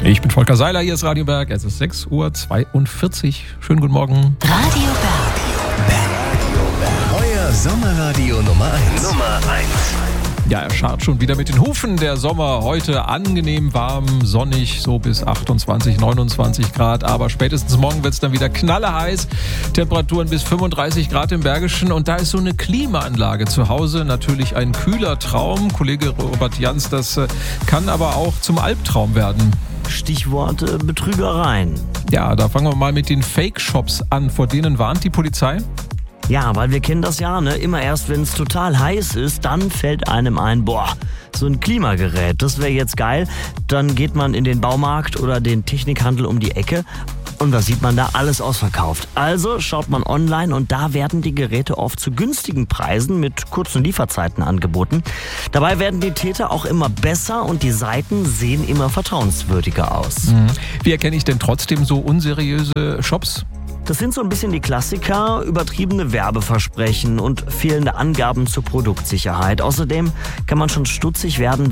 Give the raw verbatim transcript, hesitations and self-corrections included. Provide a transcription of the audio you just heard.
Ich bin Volker Seiler, hier ist Radio Berg. Es ist sechs Uhr zweiundvierzig. Schönen guten Morgen. Radio Berg. Euer Sommerradio Nummer eins. Nummer eins. Ja, er scharrt schon wieder mit den Hufen. Der Sommer heute angenehm warm, sonnig, so bis achtundzwanzig, neunundzwanzig Grad. Aber spätestens morgen wird es dann wieder knalleheiß. Temperaturen bis fünfunddreißig Grad im Bergischen. Und da ist so eine Klimaanlage zu Hause natürlich ein kühler Traum. Kollege Robert Jans, das kann aber auch zum Albtraum werden. Stichwort äh, Betrügereien. Ja, da fangen wir mal mit den Fake-Shops an. Vor denen warnt die Polizei. Ja, weil wir kennen das ja, ne? Immer erst, wenn es total heiß ist, dann fällt einem ein, boah, so ein Klimagerät, das wäre jetzt geil. Dann geht man in den Baumarkt oder den Technikhandel um die Ecke und was sieht man da? Alles ausverkauft. Also schaut man online und da werden die Geräte oft zu günstigen Preisen mit kurzen Lieferzeiten angeboten. Dabei werden die Täter auch immer besser und die Seiten sehen immer vertrauenswürdiger aus. Mhm. Wie erkenne ich denn trotzdem so unseriöse Shops? Das sind so ein bisschen die Klassiker, übertriebene Werbeversprechen und fehlende Angaben zur Produktsicherheit. Außerdem kann man schon stutzig werden,